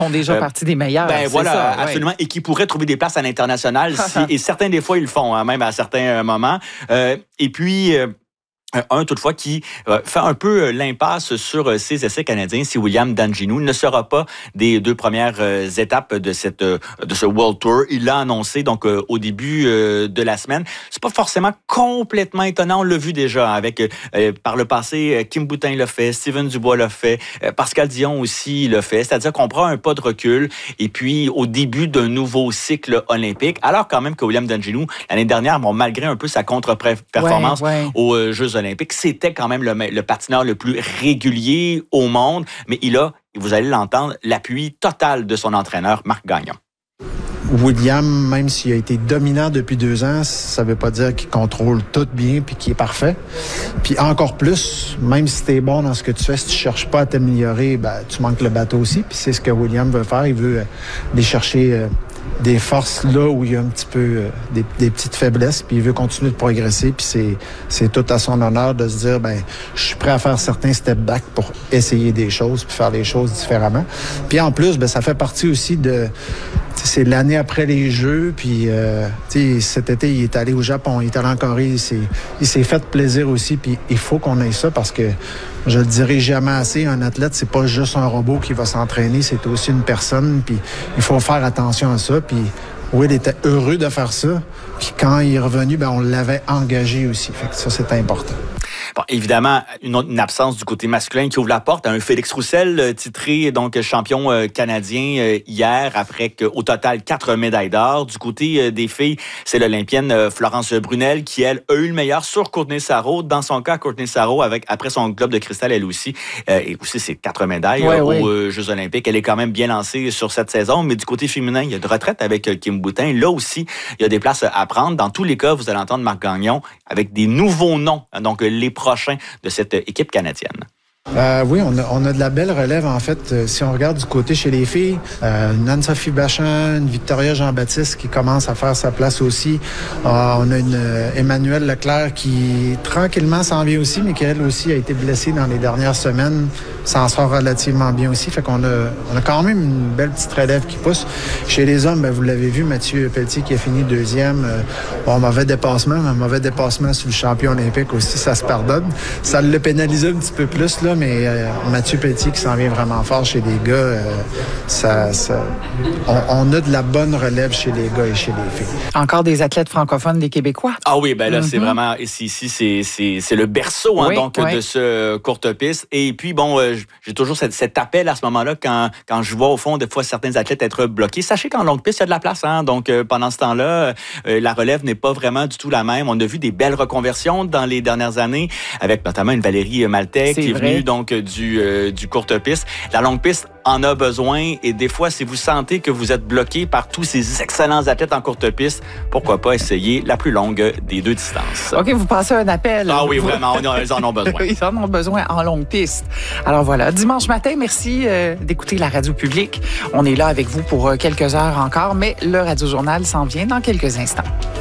Ils font déjà partie des meilleurs. Voilà, ça, absolument. Et qui pourraient trouver des places à l'international. Et certains, des fois, ils le font, hein, même à certains moments. Et puis... un, toutefois, qui fait un peu l'impasse sur ses essais canadiens, c'est William Danjinu. Il ne sera pas des 2 premières étapes de ce World Tour. Il l'a annoncé donc au début de la semaine. C'est pas forcément complètement étonnant. On l'a vu déjà avec par le passé, Kim Boutin l'a fait, Steven Dubois l'a fait, Pascal Dion aussi l'a fait. C'est-à-dire qu'on prend un pas de recul et puis au début d'un nouveau cycle olympique. Alors quand même que William Danjinu, l'année dernière, malgré un peu sa contre-performance aux Jeux olympiques, c'était quand même le patineur le plus régulier au monde, mais il a, vous allez l'entendre, l'appui total de son entraîneur, Marc Gagnon. William, même s'il a été dominant depuis 2 ans, ça veut pas dire qu'il contrôle tout bien puis qu'il est parfait. Puis encore plus, même si t'es bon dans ce que tu fais, si tu cherches pas à t'améliorer, tu manques le bateau aussi. Puis c'est ce que William veut faire. Il veut aller chercher des forces là où il y a un petit peu des petites faiblesses, puis il veut continuer de progresser, puis c'est tout à son honneur de se dire, je suis prêt à faire certains step back pour essayer des choses, puis faire les choses différemment. Puis en plus, ça fait partie aussi c'est l'année après les Jeux, puis cet été, il est allé au Japon, il est allé en Corée, il s'est fait plaisir aussi, puis il faut qu'on ait ça parce que je le dirai jamais assez, un athlète, c'est pas juste un robot qui va s'entraîner, c'est aussi une personne, puis il faut faire attention à ça, puis Will était heureux de faire ça, puis quand il est revenu, on l'avait engagé aussi, fait que ça, c'est important. Bon, évidemment, une absence du côté masculin qui ouvre la porte à un Félix Roussel, titré donc champion canadien hier, après au total 4 médailles d'or. Du côté des filles, c'est l'Olympienne Florence Brunel qui, elle, a eu le meilleur sur Courtney Sarrault. Dans son cas, Courtney Sarrault, après son globe de cristal, elle aussi, et aussi ses 4 médailles aux Jeux olympiques. Elle est quand même bien lancée sur cette saison, mais du côté féminin, il y a de retraite avec Kim Boutin. Là aussi, il y a des places à prendre. Dans tous les cas, vous allez entendre Marc Gagnon avec des nouveaux noms, donc les prochains de cette équipe canadienne. Oui, on a de la belle relève, en fait. Si on regarde du côté chez les filles, une Anne-Sophie Bachan, une Victoria Jean-Baptiste qui commence à faire sa place aussi. On a une Emmanuelle Leclerc qui, tranquillement, s'en vient aussi, mais qui, elle aussi, a été blessée dans les dernières semaines. S'en sort relativement bien aussi. Fait qu'on a quand même une belle petite relève qui pousse. Chez les hommes, vous l'avez vu, Mathieu Pelletier qui a fini 2e. Mauvais dépassement sur le champion olympique aussi, ça se pardonne. Ça l'a pénalisé un petit peu plus, là, mais Mathieu Pelletier qui s'en vient vraiment fort chez les gars, on a de la bonne relève chez les gars et chez les filles. Encore des athlètes francophones, des Québécois. Ah oui, là, c'est vraiment, ici, c'est le berceau de ce courte piste. Et puis, j'ai toujours cet appel à ce moment-là quand je vois, au fond, des fois, certains athlètes être bloqués. Sachez qu'en longue piste, il y a de la place. Donc, pendant ce temps-là, la relève n'est pas vraiment du tout la même. On a vu des belles reconversions dans les dernières années, avec notamment une Valérie Maltais qui est venue donc du courte piste. La longue piste en a besoin et des fois, si vous sentez que vous êtes bloqué par tous ces excellents athlètes en courte piste, pourquoi pas essayer la plus longue des 2 distances. OK, vous passez un appel. Ah oui, vraiment, ils en ont besoin. Ils en ont besoin en longue piste. Alors voilà, dimanche matin, merci d'écouter la radio publique. On est là avec vous pour quelques heures encore, mais le Radio Journal s'en vient dans quelques instants.